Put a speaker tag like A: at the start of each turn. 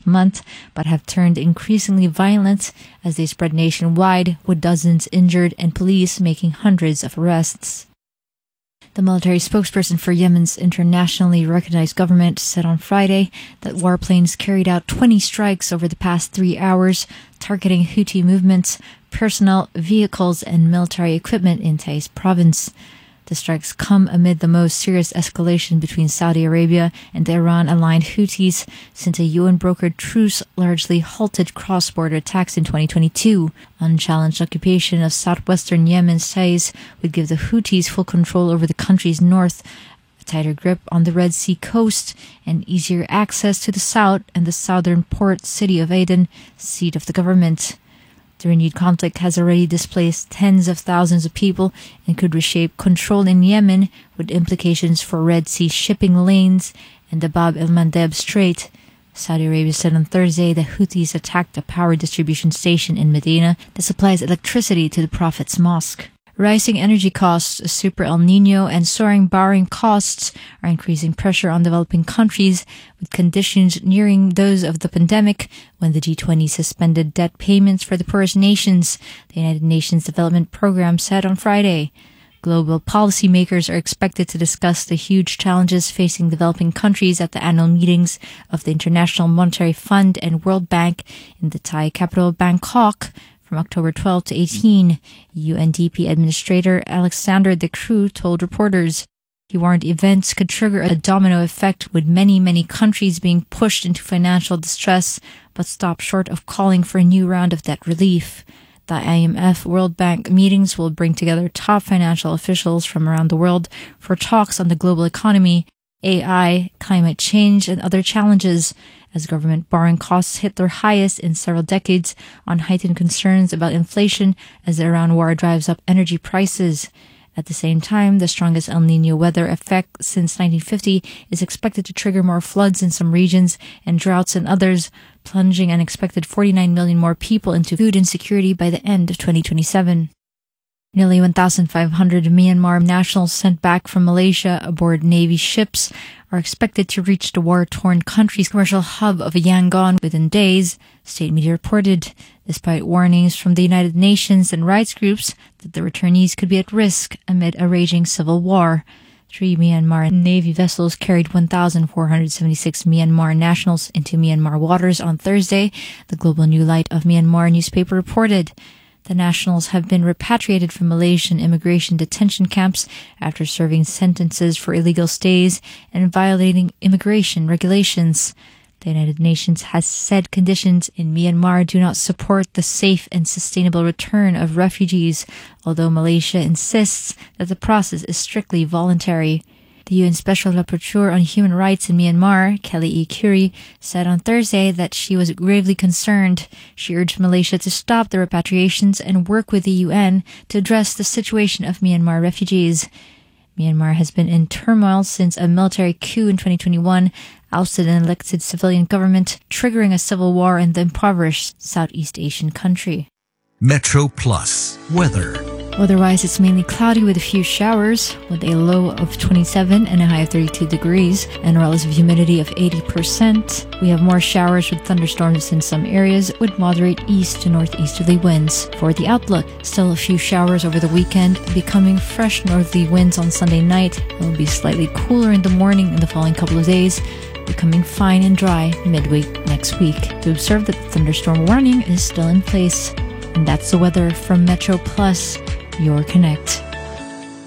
A: month, but have turned increasingly violent as they spread nationwide, with dozens injured and police making hundreds of arrests. The military spokesperson for Yemen's internationally recognized government said on Friday that warplanes carried out 20 strikes over the past 3 hours, targeting Houthi movements, personnel, vehicles, and military equipment in Taiz province. The strikes come amid the most serious escalation between Saudi Arabia and the Iran-aligned Houthis since a UN-brokered truce largely halted cross-border attacks in 2022. Unchallenged occupation of southwestern Yemen's Taiz would give the Houthis full control over the country's north, a tighter grip on the Red Sea coast, and easier access to the south and the southern port city of Aden, seat of the government. The renewed conflict has already displaced tens of thousands of people and could reshape control in Yemen, with implications for Red Sea shipping lanes and the Bab el-Mandeb Strait. Saudi Arabia said on Thursday that Houthis attacked a power distribution station in Medina that supplies electricity to the Prophet's mosque. Rising energy costs, a super El Nino, and soaring borrowing costs are increasing pressure on developing countries, with conditions nearing those of the pandemic when the G20 suspended debt payments for the poorest nations, the United Nations Development Programme said on Friday. Global policymakers are expected to discuss the huge challenges facing developing countries at the annual meetings of the International Monetary Fund and World Bank in the Thai capital Bangkok from October 12 to 18, UNDP Administrator Alexander De Croo told reporters. He warned events could trigger a domino effect, with many countries being pushed into financial distress, but stopped short of calling for a new round of debt relief. The IMF World Bank meetings will bring together top financial officials from around the world for talks on the global economy, AI, climate change, and other challenges, as government borrowing costs hit their highest in several decades on heightened concerns about inflation as the Iran war drives up energy prices. At the same time, the strongest El Nino weather effect since 1950 is expected to trigger more floods in some regions and droughts in others, plunging an expected 49 million more people into food insecurity by the end of 2027. Nearly 1,500 Myanmar nationals sent back from Malaysia aboard Navy ships are expected to reach the war-torn country's commercial hub of Yangon within days, state media reported, despite warnings from the United Nations and rights groups that the returnees could be at risk amid a raging civil war. 3 Myanmar Navy vessels carried 1,476 Myanmar nationals into Myanmar waters on Thursday, the Global New Light of Myanmar newspaper reported. The nationals have been repatriated from Malaysian immigration detention camps after serving sentences for illegal stays and violating immigration regulations. The United Nations has said conditions in Myanmar do not support the safe and sustainable return of refugees, although Malaysia insists that the process is strictly voluntary. The UN Special Rapporteur on Human Rights in Myanmar, Kelly E. Curie, said on Thursday that she was gravely concerned. She urged Malaysia to stop the repatriations and work with the UN to address the situation of Myanmar refugees. Myanmar has been in turmoil since a military coup in 2021 ousted an elected civilian government, triggering a civil war in the impoverished Southeast Asian country.
B: Metro Plus weather.
A: Otherwise, it's mainly cloudy with a few showers, with a low of 27 and a high of 32 degrees, and a relative humidity of 80%. We have more showers with thunderstorms in some areas, with moderate east to northeasterly winds. For the outlook, still a few showers over the weekend, becoming fresh northerly winds on Sunday night. It will be slightly cooler in the morning in the following couple of days, becoming fine and dry midweek next week. To observe that the thunderstorm warning is still in place. And that's the weather from Metro Plus, your Connect.